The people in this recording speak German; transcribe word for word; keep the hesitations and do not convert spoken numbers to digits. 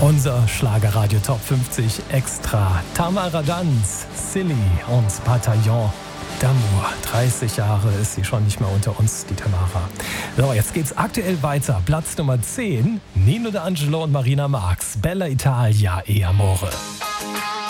Unser Schlagerradio Top fünfzig Extra. Tamara Danz, Silly und Bataillon d'Amour. dreißig Jahre ist sie schon nicht mehr unter uns, die Tamara. So, jetzt geht's aktuell weiter. Platz Nummer zehn, Nino D'Angelo und Marina Marx, Bella Italia e Amore.